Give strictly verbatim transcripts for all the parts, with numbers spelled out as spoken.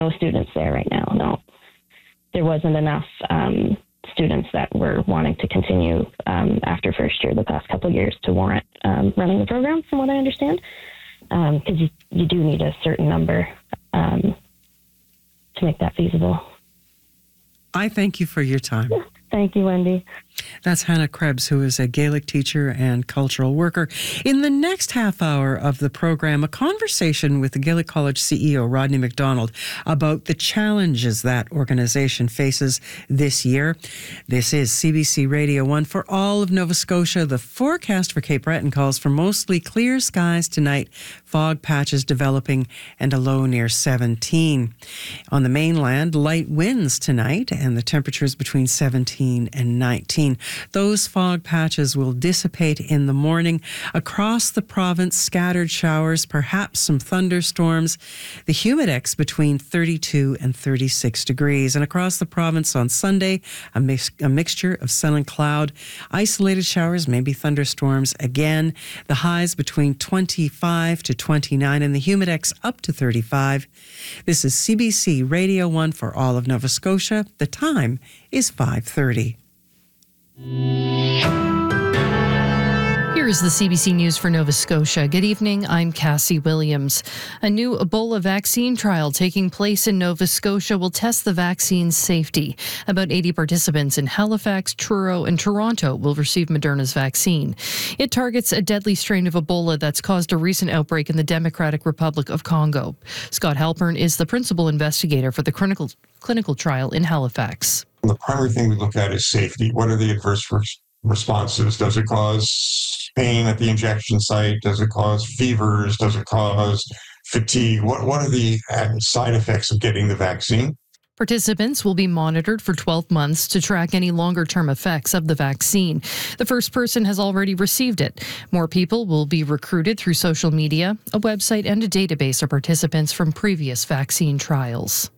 no students there right now. No, there wasn't enough um, students that were wanting to continue um, after first year the past couple of years to warrant um, running the program, from what I understand, because um, you, you do need a certain number um, to make that feasible. I thank you for your time. Yeah. Thank you, Wendy. That's Hannah Krebs, who is a Gaelic teacher and cultural worker. In the next half hour of the program, a conversation with the Gaelic College C E O, Rodney McDonald, about the challenges that organization faces this year. This is C B C Radio one for all of Nova Scotia. The forecast for Cape Breton calls for mostly clear skies tonight, fog patches developing, and a low near seventeen. On the mainland, light winds tonight, and the temperatures between seventeen and nineteen. Those fog patches will dissipate in the morning. Across the province, scattered showers, perhaps some thunderstorms. The humidex between thirty-two and thirty-six degrees. And across the province on Sunday, a, mix, a mixture of sun and cloud. Isolated showers, maybe thunderstorms again. The highs between twenty-five to twenty-nine and the humidex up to thirty-five. This is C B C Radio one for all of Nova Scotia. The time is five thirty. Here is the C B C News for Nova Scotia. Good evening, I'm Cassie Williams. A new Ebola vaccine trial taking place in Nova Scotia will test the vaccine's safety. About eighty participants in Halifax, Truro, and Toronto will receive Moderna's vaccine. It targets a deadly strain of Ebola that's caused a recent outbreak in the Democratic Republic of Congo. Scott Halpern is the principal investigator for the clinical, clinical trial in Halifax. The primary thing we look at is safety. What are the adverse responses? Does it cause pain at the injection site? Does it cause fevers? Does it cause fatigue? What, what are the side effects of getting the vaccine? Participants will be monitored for twelve months to track any longer-term effects of the vaccine. The first person has already received it. More people will be recruited through social media, a website, and a database of participants from previous vaccine trials.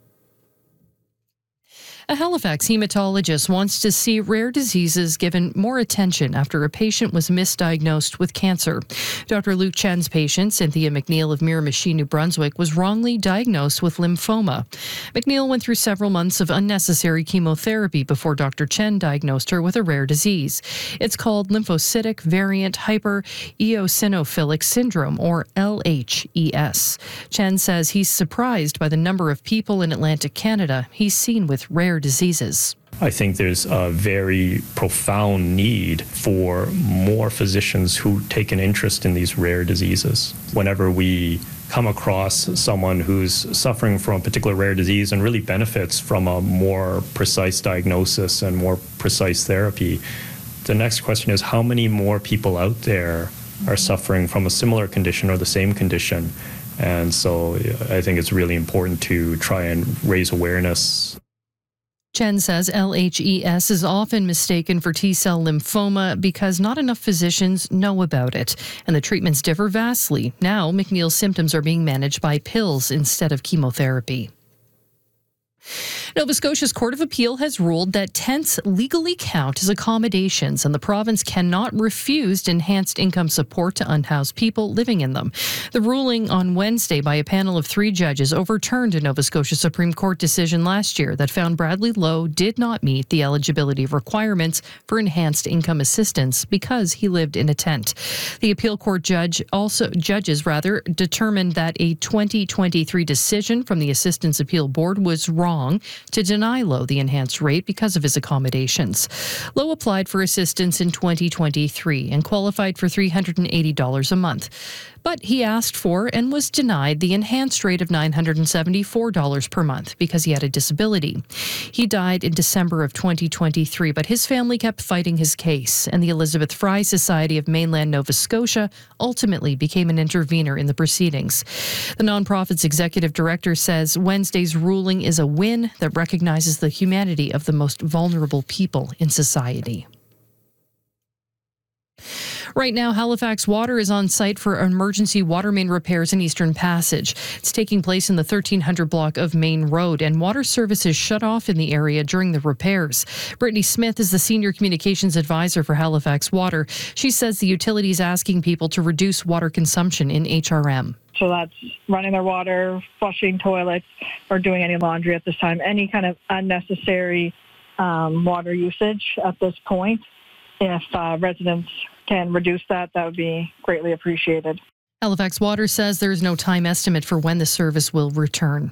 A Halifax hematologist wants to see rare diseases given more attention after a patient was misdiagnosed with cancer. Doctor Luke Chen's patient, Cynthia McNeil of Miramichi, New Brunswick, was wrongly diagnosed with lymphoma. McNeil went through several months of unnecessary chemotherapy before Doctor Chen diagnosed her with a rare disease. It's called lymphocytic variant hypereosinophilic syndrome, or L H E S. Chen says he's surprised by the number of people in Atlantic Canada he's seen with rare diseases. I think there's a very profound need for more physicians who take an interest in these rare diseases. Whenever we come across someone who's suffering from a particular rare disease and really benefits from a more precise diagnosis and more precise therapy, the next question is how many more people out there are suffering from a similar condition or the same condition? And so I think it's really important to try and raise awareness. Chen says L H E S is often mistaken for T-cell lymphoma because not enough physicians know about it, and the treatments differ vastly. Now, McNeil's symptoms are being managed by pills instead of chemotherapy. Nova Scotia's Court of Appeal has ruled that tents legally count as accommodations, and the province cannot refuse enhanced income support to unhoused people living in them. The ruling on Wednesday by a panel of three judges overturned a Nova Scotia Supreme Court decision last year that found Bradley Lowe did not meet the eligibility requirements for enhanced income assistance because he lived in a tent. The appeal court judge also judges rather determined that a twenty twenty-three decision from the Assistance Appeal Board was wrong to deny Lowe the enhanced rate because of his accommodations. Lowe applied for assistance in twenty twenty-three and qualified for three hundred eighty dollars a month. But he asked for and was denied the enhanced rate of nine hundred seventy-four dollars per month because he had a disability. He died in December of twenty twenty-three, but his family kept fighting his case, and the Elizabeth Fry Society of Mainland Nova Scotia ultimately became an intervener in the proceedings. The nonprofit's executive director says Wednesday's ruling is a win that recognizes the humanity of the most vulnerable people in society. Right now, Halifax Water is on site for emergency water main repairs in Eastern Passage. It's taking place in the thirteen hundred block of Main Road, and water services shut off in the area during the repairs. Brittany Smith is the Senior Communications Advisor for Halifax Water. She says the utility is asking people to reduce water consumption in H R M. So that's running their water, flushing toilets, or doing any laundry at this time. Any kind of unnecessary um, water usage at this point. If uh, residents can reduce that, that would be greatly appreciated. Halifax Water says there is no time estimate for when the service will return.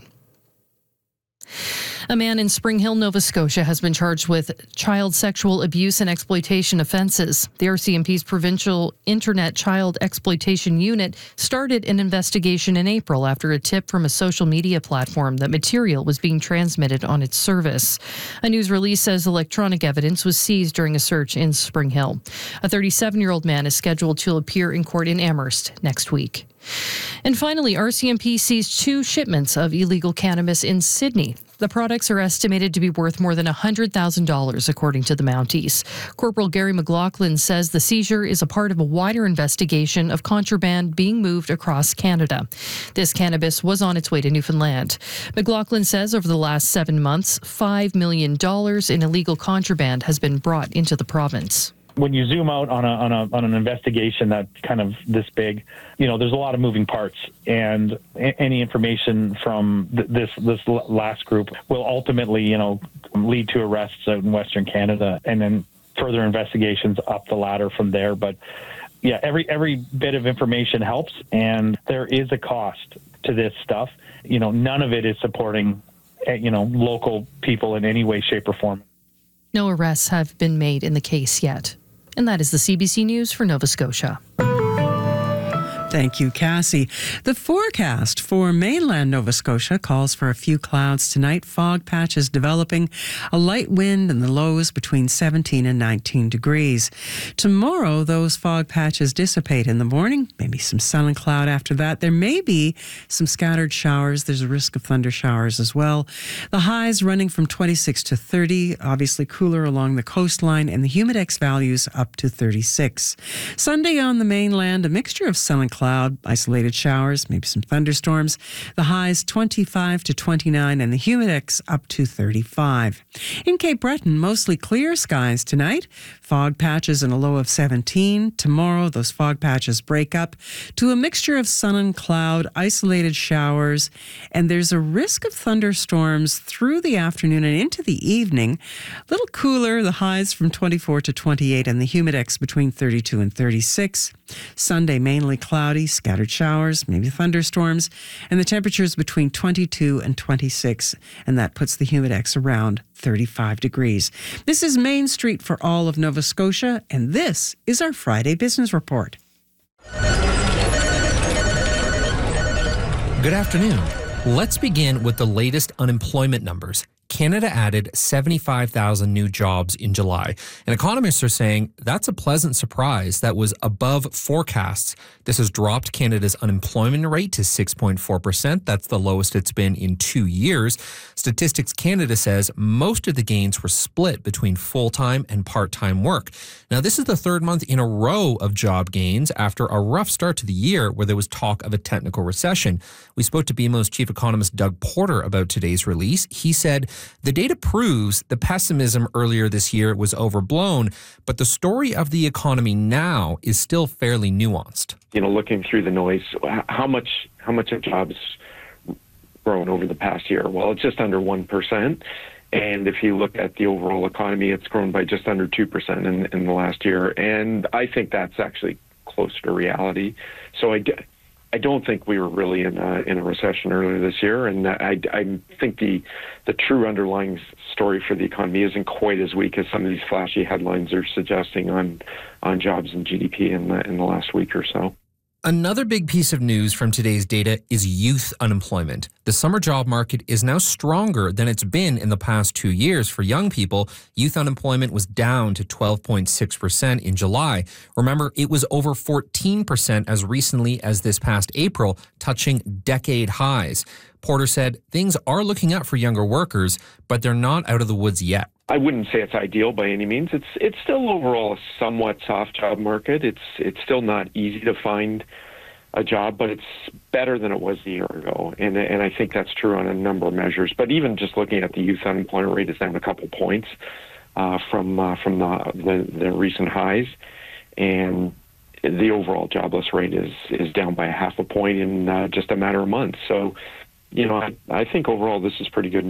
A man in Spring Hill, Nova Scotia, has been charged with child sexual abuse and exploitation offences. The R C M P's Provincial Internet Child Exploitation Unit started an investigation in April after a tip from a social media platform that material was being transmitted on its service. A news release says electronic evidence was seized during a search in Spring Hill. A thirty-seven-year-old man is scheduled to appear in court in Amherst next week. And finally, R C M P seized two shipments of illegal cannabis in Sydney. The products are estimated to be worth more than one hundred thousand dollars, according to the Mounties. Corporal Gary McLaughlin says the seizure is a part of a wider investigation of contraband being moved across Canada. This cannabis was on its way to Newfoundland. McLaughlin says over the last seven months, five million dollars in illegal contraband has been brought into the province. When you zoom out on a, on a on an investigation that's kind of this big, you know, there's a lot of moving parts, and a- any information from th- this this last group will ultimately, you know, lead to arrests out in Western Canada, and then further investigations up the ladder from there. But yeah, every every bit of information helps, and there is a cost to this stuff. You know, none of it is supporting, you know, local people in any way, shape, or form. No arrests have been made in the case yet. And that is the C B C News for Nova Scotia. Thank you, Cassie. The forecast for mainland Nova Scotia calls for a few clouds tonight, fog patches developing, a light wind, and the lows between seventeen and nineteen degrees. Tomorrow, those fog patches dissipate in the morning, maybe some sun and cloud after that. There may be some scattered showers. There's a risk of thunder showers as well. The highs running from twenty-six to thirty, obviously cooler along the coastline, and the humidex values up to thirty-six. Sunday on the mainland, a mixture of sun and cloud. Cloud, isolated showers, maybe some thunderstorms. The highs twenty-five to twenty-nine and the humidex up to thirty-five. In Cape Breton, mostly clear skies tonight. Fog patches and a low of seventeen. Tomorrow, those fog patches break up to a mixture of sun and cloud, isolated showers, and there's a risk of thunderstorms through the afternoon and into the evening. A little cooler, the highs from twenty-four to twenty-eight and the humidex between thirty-two and thirty-six. Sunday, mainly cloudy, scattered showers, maybe thunderstorms, and the temperatures between twenty-two and twenty-six, and that puts the humidex around thirty-five degrees. This is Main Street for all of Nova Scotia, and this is our Friday Business Report. Good afternoon. Let's begin with the latest unemployment numbers. Canada added seventy-five thousand new jobs in July, and economists are saying that's a pleasant surprise that was above forecasts. This has dropped Canada's unemployment rate to six point four percent. That's the lowest it's been in two years. Statistics Canada says most of the gains were split between full-time and part-time work. Now, this is the third month in a row of job gains after a rough start to the year where there was talk of a technical recession. We spoke to B M O's chief economist Doug Porter about today's release. He said, the data proves the pessimism earlier this year was overblown, but the story of the economy now is still fairly nuanced. You know, looking through the noise, how much how much have jobs grown over the past year? Well, it's just under one percent. And if you look at the overall economy, it's grown by just under two percent in, in the last year. And I think that's actually closer to reality. So I, I don't think we were really in a, in a recession earlier this year, and I, I think the the true underlying story for the economy isn't quite as weak as some of these flashy headlines are suggesting on on jobs and G D P in the in the last week or so. Another big piece of news from today's data is youth unemployment. The summer job market is now stronger than it's been in the past two years. For young people, youth unemployment was down to twelve point six percent in July. Remember, it was over fourteen percent as recently as this past April, touching decade highs. Porter said things are looking up for younger workers, but they're not out of the woods yet. I wouldn't say it's ideal by any means. It's it's still overall a somewhat soft job market. It's it's still not easy to find a job, but it's better than it was a year ago. And and I think that's true on a number of measures. But even just looking at the youth unemployment rate is down a couple points uh, from uh, from the, the the recent highs. And the overall jobless rate is is down by a half a point in uh, just a matter of months. So, you know, I, I think overall this is pretty good news.